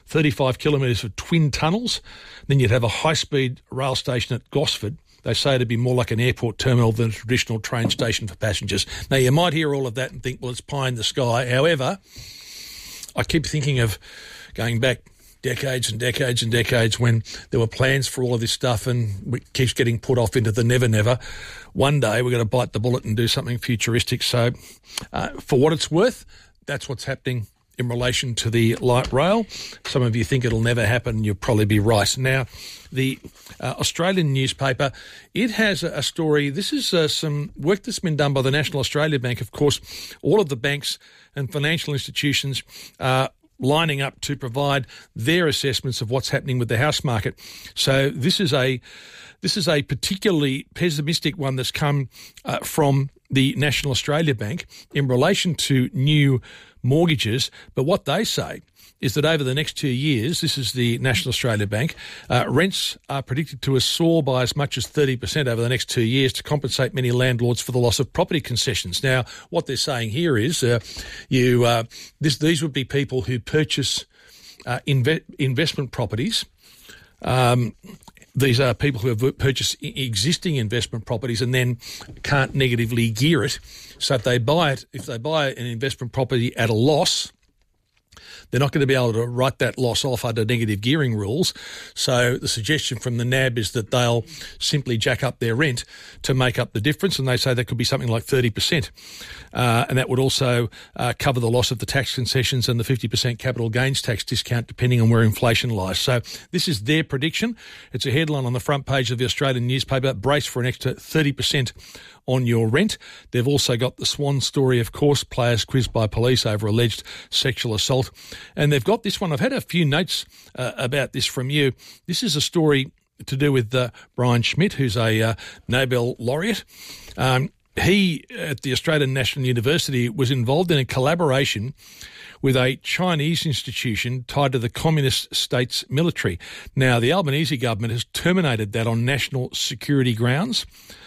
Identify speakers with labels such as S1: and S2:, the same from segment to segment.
S1: 35 kilometres of twin tunnels. Then you'd have a high-speed rail station at Gosford. They say it'd be more like an airport terminal than a traditional train station for passengers. Now, you might hear all of that and think, well, it's pie in the sky. However, I keep thinking of going back decades and decades and decades when there were plans for all of this stuff and it keeps getting put off into the never. One day we're going to bite the bullet and do something futuristic. So for what it's worth, that's what's happening in relation to the light rail. Some of you think it'll never happen. You'll probably be right. Now, the Australian newspaper, it has a story. This is some work that's been done by the National Australia Bank. Of course, all of the banks and financial institutions are lining up to provide their assessments of what's happening with the house market. So this is a particularly pessimistic one that's come from the National Australia Bank in relation to new mortgages. But what they say is that over the next 2 years, this is the National Australia Bank, rents are predicted to soar by as much as 30% over the next 2 years to compensate many landlords for the loss of property concessions. Now, what they're saying here is these would be people who purchase investment properties. These are people who have purchased existing investment properties and then can't negatively gear it. So if they buy an investment property at a loss, they're not going to be able to write that loss off under negative gearing rules. So the suggestion from the NAB is that they'll simply jack up their rent to make up the difference, and they say that could be something like 30%. And that would also cover the loss of the tax concessions and the 50% capital gains tax discount, depending on where inflation lies. So this is their prediction. It's a headline on the front page of the Australian newspaper, brace for an extra 30% on your rent. They've also got the Swan story, of course, players quizzed by police over alleged sexual assault. And they've got this one. I've had a few notes about this from you. This is a story to do with Brian Schmidt, who's a Nobel laureate. He, at the Australian National University, was involved in a collaboration with a Chinese institution tied to the communist state's military. Now, the Albanese government has terminated that on national security grounds.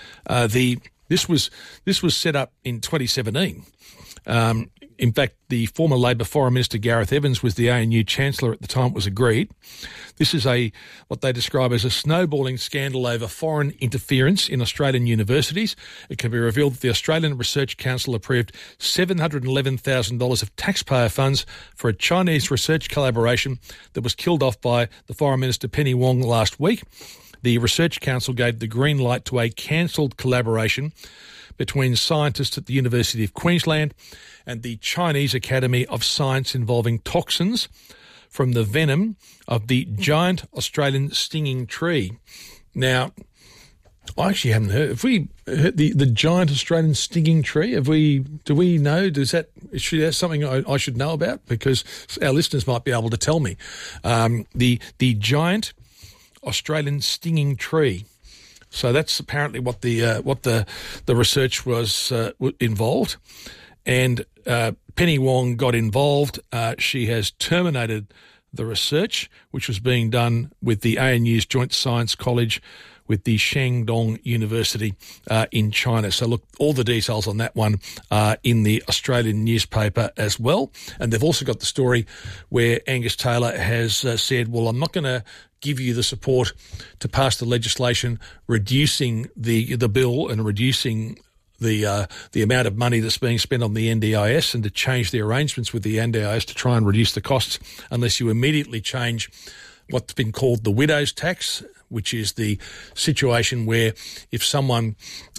S1: This was set up in 2017. In fact, the former Labor Foreign Minister Gareth Evans was the ANU Chancellor at the time it was agreed. This is what they describe as a snowballing scandal over foreign interference in Australian universities. It can be revealed that the Australian Research Council approved $711,000 of taxpayer funds for a Chinese research collaboration that was killed off by the Foreign Minister Penny Wong last week. The Research Council gave the green light to a cancelled collaboration between scientists at the University of Queensland and the Chinese Academy of Science involving toxins from the venom of the giant Australian stinging tree. Now, I actually haven't heard. Have we heard the giant Australian stinging tree? Do we know? Is that something I should know about? Because our listeners might be able to tell me. The giant Australian stinging tree. So that's apparently what the research was involved, and Penny Wong got involved. She has terminated the research, which was being done with the ANU's Joint Science College with the Shandong University in China. So look, all the details on that one are in the Australian newspaper as well. And they've also got the story where Angus Taylor has said, well, I'm not going to give you the support to pass the legislation reducing the bill and reducing the amount of money that's being spent on the NDIS, and to change the arrangements with the NDIS to try and reduce the costs, unless you immediately change what's been called the widow's tax, which is the situation where if someone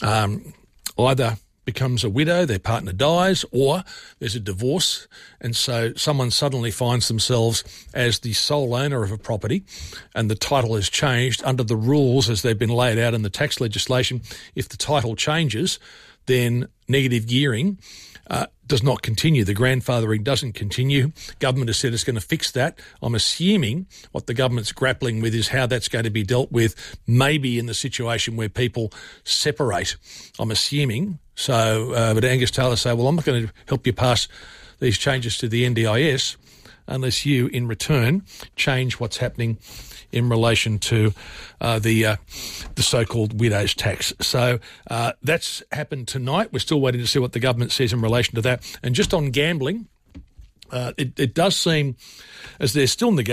S1: either becomes a widow, their partner dies, or there's a divorce, and so someone suddenly finds themselves as the sole owner of a property and the title has changed under the rules as they've been laid out in the tax legislation. If the title changes, then negative gearing does not continue. The grandfathering doesn't continue. Government has said it's going to fix that. I'm assuming what the government's grappling with is how that's going to be dealt with, maybe in the situation where people separate. I'm assuming. So, but Angus Taylor say, well, I'm not going to help you pass these changes to the NDIS unless you, in return, change what's happening in relation to the so-called widow's tax. So that's happened tonight. We're still waiting to see what the government says in relation to that. And just on gambling, it does seem as they're still